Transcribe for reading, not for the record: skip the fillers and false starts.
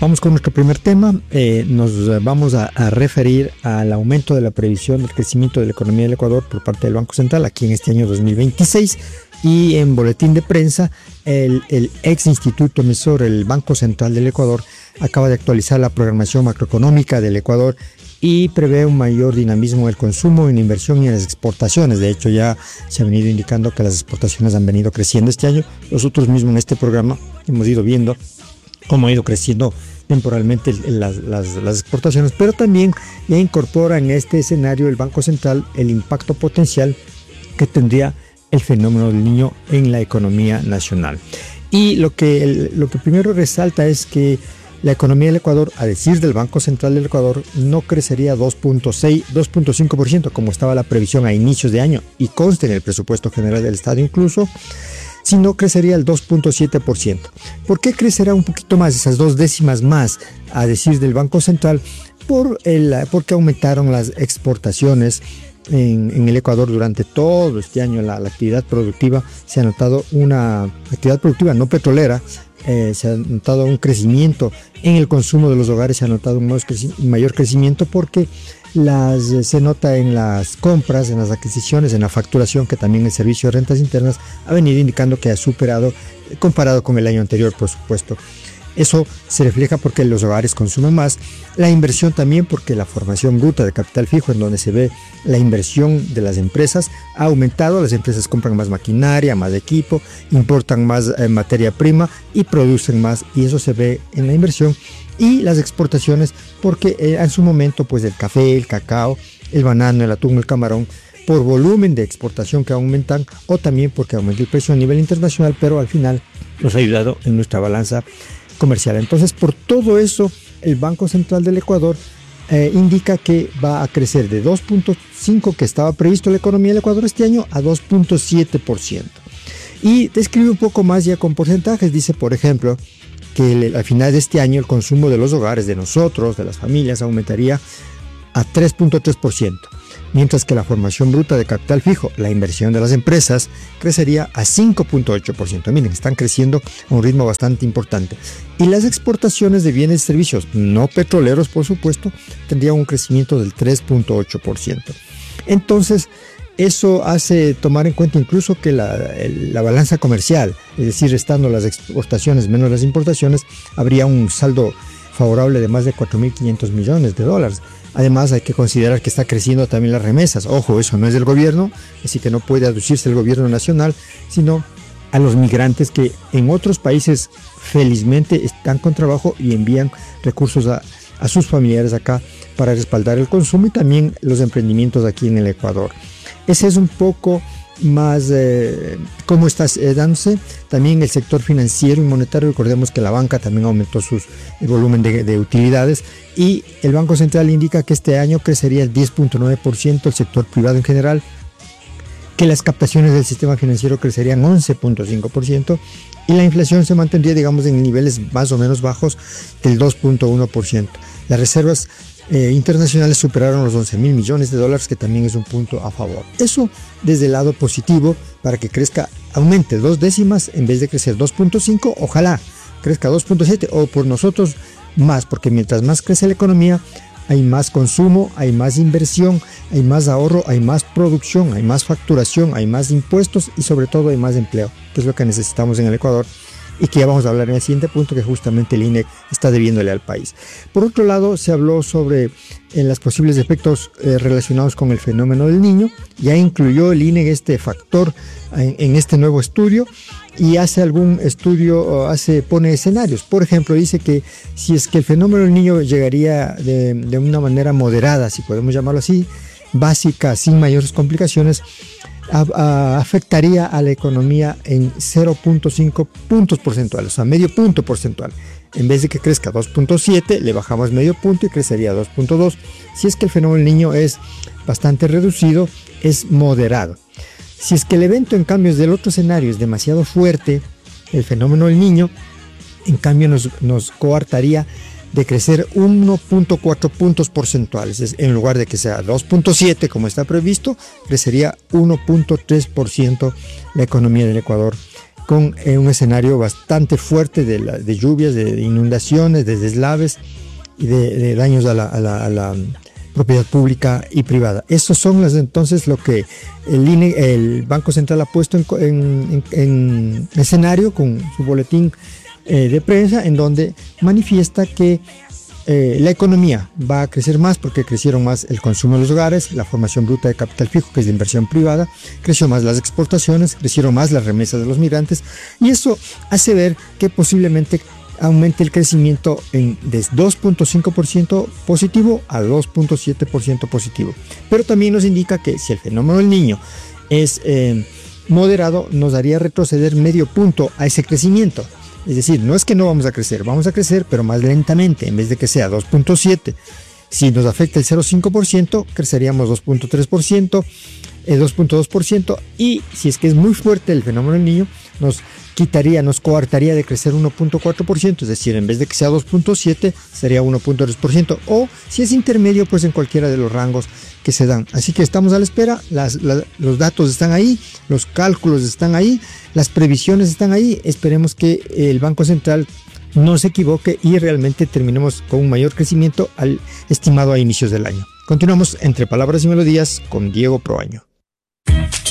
Vamos con nuestro primer tema. Nos vamos a referir al aumento de la previsión del crecimiento de la economía del Ecuador por parte del Banco Central aquí en este año 2026. Y en boletín de prensa, el ex instituto emisor, el Banco Central del Ecuador, acaba de actualizar la programación macroeconómica del Ecuador y prevé un mayor dinamismo del consumo, en la inversión y en las exportaciones. De hecho, ya se ha venido indicando que las exportaciones han venido creciendo este año. Nosotros mismos en este programa hemos ido viendo cómo ha ido creciendo temporalmente las exportaciones, pero también ya incorpora en este escenario el Banco Central el impacto potencial que tendría el fenómeno del Niño en la economía nacional. Y lo que primero resalta es que la economía del Ecuador, a decir del Banco Central del Ecuador, no crecería 2.5% como estaba la previsión a inicios de año y consta en el presupuesto general del Estado incluso, sino crecería el 2.7%. ¿Por qué crecerá un poquito más, esas 2 décimas más, a decir del Banco Central? Porque aumentaron las exportaciones en el Ecuador durante todo este año. La actividad productiva, se ha notado una actividad productiva no petrolera, se ha notado un crecimiento en el consumo de los hogares, se ha notado un mayor crecimiento porque se nota en las compras, en las adquisiciones, en la facturación, que también el servicio de rentas internas ha venido indicando que ha superado comparado con el año anterior, por supuesto. Eso se refleja porque los hogares consumen más, la inversión también porque la formación bruta de capital fijo, en donde se ve la inversión de las empresas, ha aumentado. Las empresas compran más maquinaria, más equipo, importan más materia prima y producen más, y eso se ve en la inversión. Y las exportaciones porque en su momento pues el café, el cacao, el banano, el atún, el camarón, por volumen de exportación que aumentan, o también porque aumenta el precio a nivel internacional, pero al final nos ha ayudado en nuestra balanza comercial. Entonces, por todo eso, el Banco Central del Ecuador indica que va a crecer de 2.5% que estaba previsto la economía del Ecuador este año a 2.7%. Y describe un poco más ya con porcentajes. Dice, por ejemplo, que al final de este año el consumo de los hogares, de nosotros, de las familias, aumentaría a 3.3%, mientras que la formación bruta de capital fijo, la inversión de las empresas, crecería a 5.8%. Miren, están creciendo a un ritmo bastante importante. Y las exportaciones de bienes y servicios no petroleros, por supuesto, tendrían un crecimiento del 3.8%. Entonces, eso hace tomar en cuenta incluso que la balanza comercial, es decir, restando las exportaciones menos las importaciones, habría un saldo favorable de más de 4.500 millones de dólares. Además, hay que considerar que está creciendo también las remesas. Ojo, eso no es del gobierno, así que no puede aducirse el gobierno nacional, sino a los migrantes que en otros países felizmente están con trabajo y envían recursos a sus familiares acá para respaldar el consumo y también los emprendimientos aquí en el Ecuador. Ese es un poco más cómo está dándose. También el sector financiero y monetario, recordemos que la banca también aumentó el volumen de utilidades, y el Banco Central indica que este año crecería el 10.9% el sector privado en general, que las captaciones del sistema financiero crecerían 11.5% y la inflación se mantendría, digamos, en niveles más o menos bajos del 2.1%. Las reservas internacionales superaron los 11.000 millones de dólares, que también es un punto a favor. Eso desde el lado positivo, para que crezca, aumente 2 décimas en vez de crecer 2.5, ojalá crezca 2.7 o por nosotros más, porque mientras más crece la economía, hay más consumo, hay más inversión, hay más ahorro, hay más producción, hay más facturación, hay más impuestos y sobre todo hay más empleo, que es lo que necesitamos en el Ecuador, y que ya vamos a hablar en el siguiente punto, que justamente el INE está debiéndole al país. Por otro lado, se habló sobre los posibles efectos relacionados con el fenómeno del Niño. Ya incluyó el INE este factor en este nuevo estudio, y hace algún estudio, pone escenarios. Por ejemplo, dice que si es que el fenómeno del Niño llegaría de una manera moderada, si podemos llamarlo así, básica, sin mayores complicaciones, afectaría a la economía en 0.5 puntos porcentuales, o sea, medio punto porcentual. En vez de que crezca 2.7, le bajamos medio punto y crecería 2.2. Si es que el fenómeno del Niño es bastante reducido, es moderado. Si es que el evento, en cambio, del otro escenario es demasiado fuerte, el fenómeno del Niño, en cambio, nos coartaría de crecer 1.4 puntos porcentuales. En lugar de que sea 2.7 como está previsto, crecería 1.3% la economía del Ecuador con un escenario bastante fuerte de lluvias, de inundaciones, de deslaves y de daños a la propiedad pública y privada. Estos son entonces lo que el Banco Central ha puesto en escenario con su boletín de prensa, en donde manifiesta que la economía va a crecer más porque crecieron más el consumo de los hogares, la formación bruta de capital fijo, que es de inversión privada, creció más las exportaciones, crecieron más las remesas de los migrantes, y eso hace ver que posiblemente aumente el crecimiento de 2.5% positivo a 2.7% positivo. Pero también nos indica que si el fenómeno del Niño es moderado, nos haría retroceder medio punto a ese crecimiento. Es decir, no es que no vamos a crecer, pero más lentamente. En vez de que sea 2.7, si nos afecta el 0.5%, creceríamos 2.3%, 2.2%, y si es que es muy fuerte el fenómeno del Niño, nos coartaría de crecer 1.4%, es decir, en vez de que sea 2.7, sería 1.3%, o si es intermedio, pues en cualquiera de los rangos que se dan. Así que estamos a la espera, los datos están ahí, los cálculos están ahí, las previsiones están ahí. Esperemos que el Banco Central no se equivoque y realmente terminemos con un mayor crecimiento al estimado a inicios del año. Continuamos Entre Palabras y Melodías con Diego Proaño.